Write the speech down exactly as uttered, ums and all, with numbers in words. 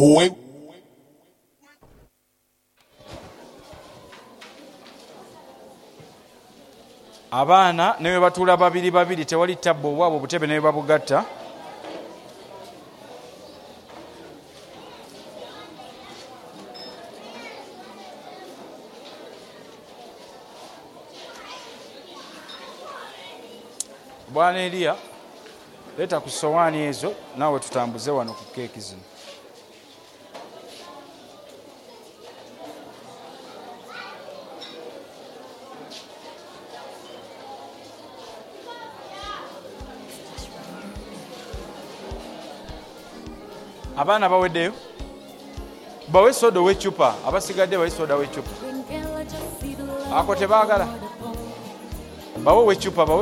Boy. Abaana ne batuula babiri babiri tewali tabbo obwabo obutebe ne babugatta. Bwana Elia leta ku sowaani ezo naawe tutambuze wano ku keeki zino. Abaana baweddeyo bawe soda w'eccupa abasigadde bawe soda w'eccupa ako tebaagala bawe w'eccupa bawe